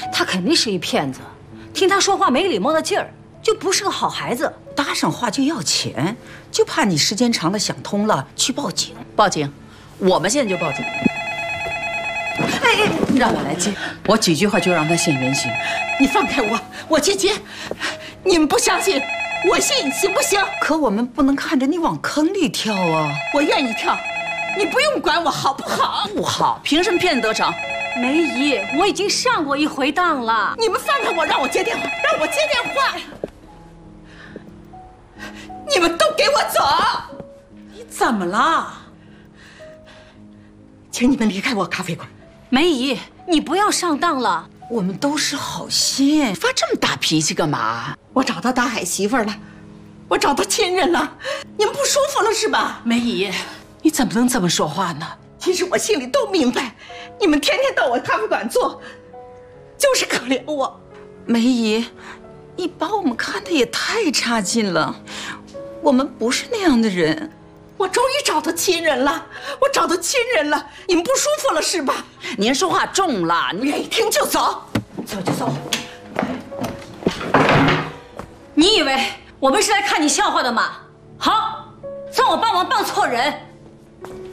他肯定是一骗子，听他说话没礼貌的劲儿，就不是个好孩子。 搭上话就要钱，就怕你时间长了想通了去报警。 报警，我们现在就报警。哎，让我来接，我几句话就让他现原形。 你放开我，我去接。你们不相信，我信，行不行？ 可我们不能看着你往坑里跳啊！ 我愿意跳，你不用管我好不好？ 不好，凭什么骗得逞？ 梅姨，我已经上过一回当了。 你们放开我，让我接电话，让我接电话！你们都给我走！ 你怎么了？ 请你们离开我咖啡馆。 梅姨，你不要上当了。 我们都是好心， 发这么大脾气干嘛？ 我找到大海媳妇了，我找到亲人了，你们不舒服了是吧？ 梅姨，你怎么能这么说话呢？ 其实我心里都明白，你们天天到我咖啡馆坐，就是可怜我。 梅姨，你把我们看得也太差劲了，我们不是那样的人。 我终于找到亲人了，我找到亲人了，你们不舒服了是吧？ 您说话重了， 不愿意听就走，走就走。 你以为我们是来看你笑话的吗？好，算我帮忙帮错人。